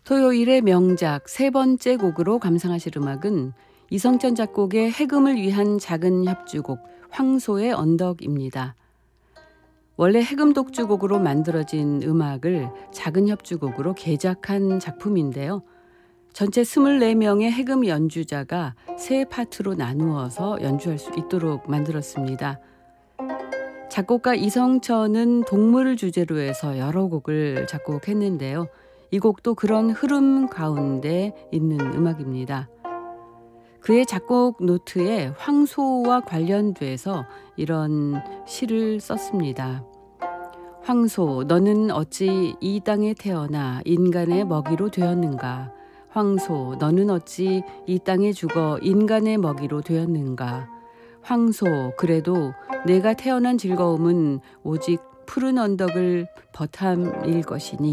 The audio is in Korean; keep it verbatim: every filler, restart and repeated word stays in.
토요일의 명작 세 번째 곡으로 감상하실 음악은 이성천 작곡의 해금을 위한 작은 협주곡 황소의 언덕입니다. 원래 해금 독주곡으로 만들어진 음악을 작은 협주곡으로 개작한 작품인데요. 전체 이십사 명의 해금 연주자가 세 파트로 나누어서 연주할 수 있도록 만들었습니다. 작곡가 이성천은 동물을 주제로 해서 여러 곡을 작곡했는데요. 이 곡도 그런 흐름 가운데 있는 음악입니다. 그의 작곡 노트에 황소와 관련돼서 이런 시를 썼습니다. 황소, 너는 어찌 이 땅에 태어나 인간의 먹이로 되었는가? 황소, 너는 어찌 이 땅에 죽어 인간의 먹이로 되었는가? 황소, 그래도 내가 태어난 즐거움은 오직 푸른 언덕을 버탐일 것이니